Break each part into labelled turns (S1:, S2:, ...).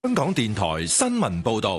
S1: 香港電台新聞報道。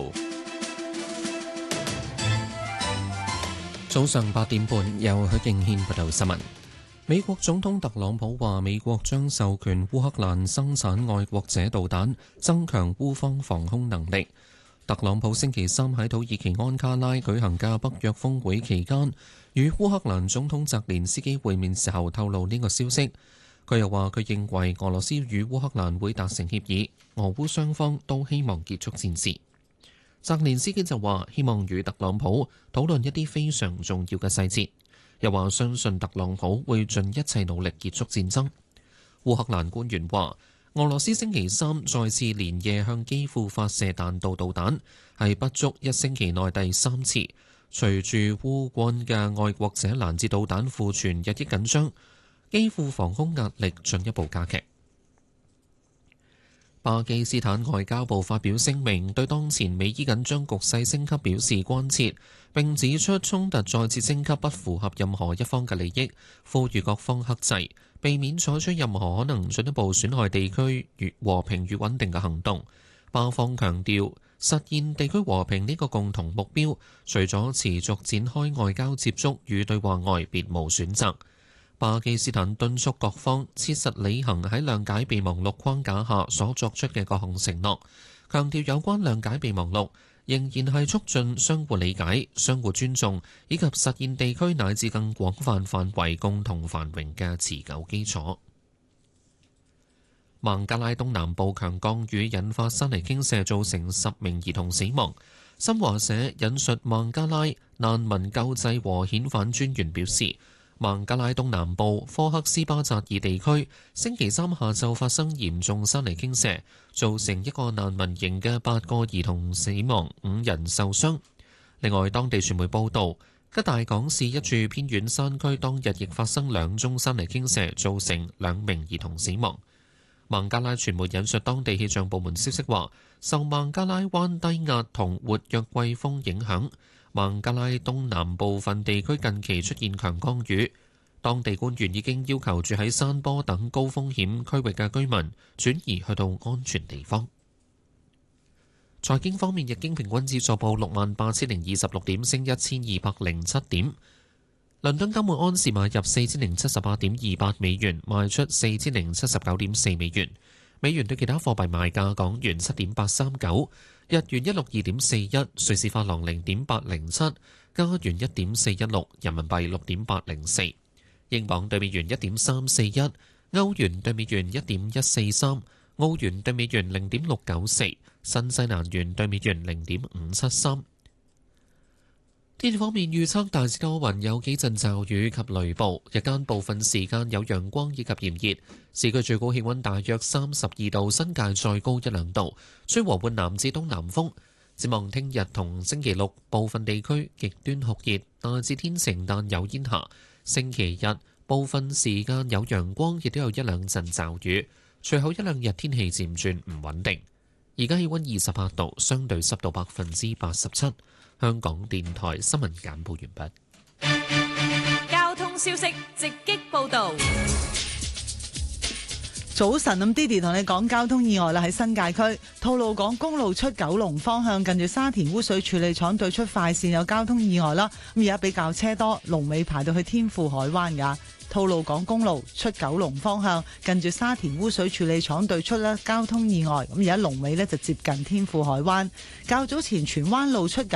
S2: 早上8點半，由許敬軒報道新聞。美國總統特朗普話，美國將授權烏克蘭生產愛國者導彈，增強烏方防空能力。特朗普星期三喺土耳其安卡拉舉行嘅北約峰會期間，與烏克蘭總統澤連斯基會面時候透露呢個消息。佢又話，佢認為俄羅斯與烏克蘭會達成協議，俄烏雙方都希望結束戰事。澤連斯基就話，希望與特朗普討論一啲非常重要嘅細節。又話相信特朗普會盡一切努力結束戰爭。烏克蘭官員話，俄羅斯星期三再次連夜向基輔發射彈道導彈，係不足一星期內第3次。隨住烏軍嘅愛國者攔截導彈庫存日益緊張，基輔防空壓力進一步加劇。巴基斯坦外交部發表聲明，對當前美伊緊張局勢升級表示關切，並指出衝突再次升級不符合任何一方嘅利益，呼籲各方克制，避免採取任何可能進一步損害地區和平與穩定嘅行動。巴方強調，實現地區和平呢個共同目標，除咗持續展開外交接觸與對話外，別無選擇。巴基斯坦敦促各方切實履行喺諒解備忘錄框架下所作出嘅各項承諾，強調有關諒解備忘錄仍然係促進相互理解、相互尊重以及實現地區乃至更廣泛範圍共同繁榮嘅持久基礎。孟加拉東南部強降雨引發山泥傾瀉，造成10名兒童死亡。新華社引述孟加拉難民救濟和遣返專員表示，孟加拉東南部科克斯巴扎爾地區星期三下晝發生嚴重山泥傾瀉，造成一個難民營嘅8個兒童死亡，5人受傷。另外，當地傳媒報道，吉大港市一處偏遠山區當日亦發生2宗山泥傾瀉，造成2名兒童死亡。孟加拉傳媒引述當地氣象部門消息話，受孟加拉灣低壓同活躍季風影響，孟加拉東南部分地區近期出現強降雨，當地官員已經要求住喺山坡等高風險區域嘅居民轉移去到安全地方。財經方面，日經平均指數報68,026點，升1207點。倫敦金每安士買入4078.28美元，賣出4079.4美元。美元對其他貨幣賣價：港元7.839，日元162.41，瑞士法郎0.807，加元1.416，人民幣6.804，英鎊對美元1.341，歐元對美元1.143，澳元對美元0.694，新西蘭元對美元0.573。天氣方面預測大致多雲，有幾陣驟雨及雷暴，日間部分時間有陽光以及炎熱，市區最高氣溫大約32度，新界再高1-2度，吹和緩南至東南風。展望聽日同星期六，部分地區極端酷熱，大致天晴但有煙霞。星期日部分時間有陽光，亦都有1-2陣驟雨，隨後1-2日天氣漸轉唔穩定。而家氣溫28度，相對濕度87%。香港電台新聞簡報完
S3: 畢。交通消息直擊報道。
S4: 早晨，咁 Didi 同你講交通意外啦，喺新界區吐露港公路出九龍方向，近住沙田污水處理廠對出快線有交通意外啦。咁而家比較車多，龍尾排到去天富海灣噶。吐露港公路出九龍方向，近住沙田污水處理廠對出交通意外。咁而家龍尾就接近天富海灣。較早前荃灣路出